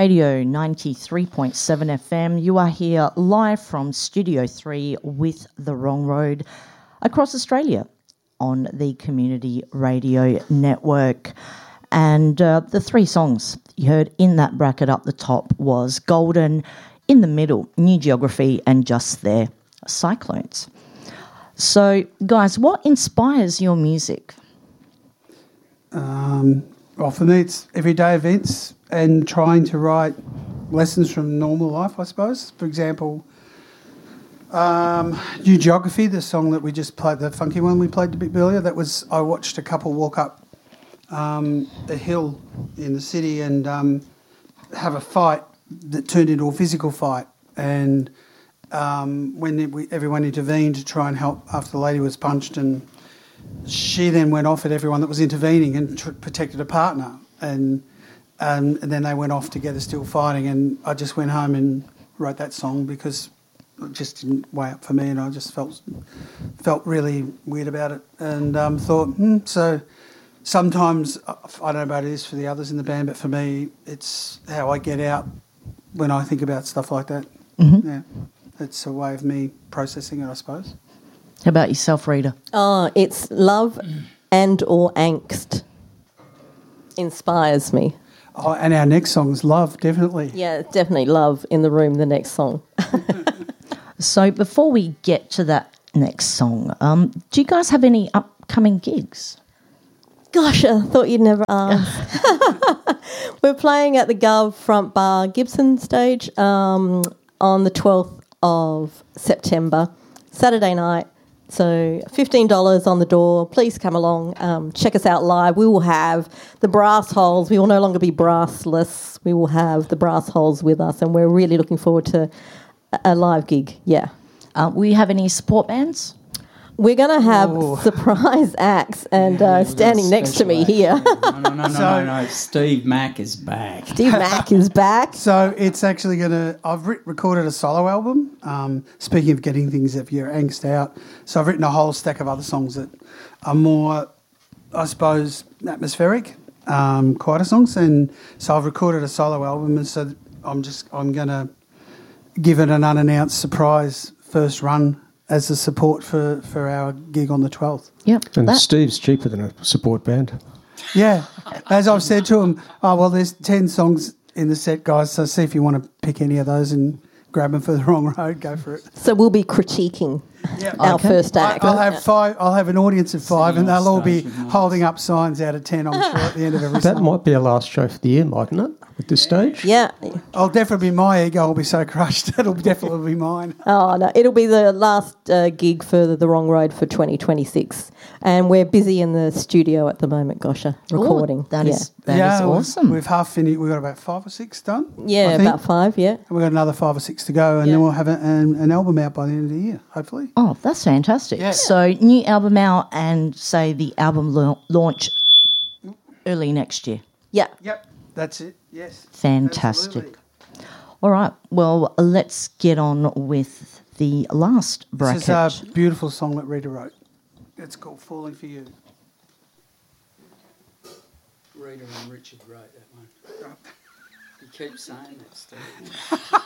Radio 93.7 FM. You are here live from Studio 3 with The Wrong Road across Australia on the Community Radio Network. And the three songs you heard in that bracket up the top was Golden, in the middle, New Geography, and Just There, Cyclones. So, guys, what inspires your music? Well, for me, it's everyday events and trying to write lessons from normal life, I suppose. For example, New Geography, the song that we just played, the funky one we played a bit earlier, that was, I watched a couple walk up a hill in the city and have a fight that turned into a physical fight. And when everyone intervened to try and help after the lady was punched, and she then went off at everyone that was intervening and protected a partner. And then they went off together still fighting, and I just went home and wrote that song because it just didn't weigh up for me, and I just felt really weird about it, and thought, so sometimes, I don't know about it is for the others in the band, but for me it's how I get out when I think about stuff like that. Mm-hmm. Yeah, it's a way of me processing it, I suppose. How about yourself, Rita? Oh, it's love and or angst inspires me. Oh, and our next song is Love, definitely. Yeah, it's definitely love in the room, the next song. So before we get to that next song, do you guys have any upcoming gigs? Gosh, I thought you'd never ask. We're playing at the Gov Front Bar Gibson stage on the 12th of September, Saturday night. So $15 on the door. Please come along. Check us out live. We will have the brass holes. We will no longer be brassless. We will have the brass holes with us, and we're really looking forward to a live gig. Yeah. Will you have any support bands? We're going to have surprise acts, and standing next to me here. No. Steve Mack is back. Steve Mack is back. So it's actually going to... I've recorded a solo album, speaking of getting things of your angst out. So I've written a whole stack of other songs that are more, I suppose, atmospheric, quieter songs. And so I've recorded a solo album, and so I'm going to give it an unannounced surprise first run as a support for our gig on the 12th. Yep. And Steve's cheaper than a support band. Yeah. As I've said to him, there's 10 songs in the set, guys, so see if you want to pick any of those and grab them for The Wrong Road, go for it. So we'll be critiquing our first act. I'll have five. I'll have an audience of 5, and they'll all be holding up signs out of 10, I'm sure, at the end of every That song. might be our last show for the year, mightn't it, at this stage? Yeah. I'll definitely be my ego. I'll be so crushed. It'll definitely be mine. Oh, no. It'll be the last gig for The Wrong Road for 2026. And we're busy in the studio at the moment, Gosha, recording. That is awesome. We've half finished. We've got about 5 or 6 done. Yeah, I think. about 5, yeah. And we've got another 5 or 6 to go, and then we'll have an album out by the end of the year, hopefully. Oh, that's fantastic. Yeah. So new album out and, say, the album launch early next year. Yeah. Yep, that's it, yes. Fantastic. Absolutely. All right, well, let's get on with the last bracket. This is a beautiful song that Rita wrote. It's called Falling For You. Rita and Richard wrote that one. You keep saying that, Steve.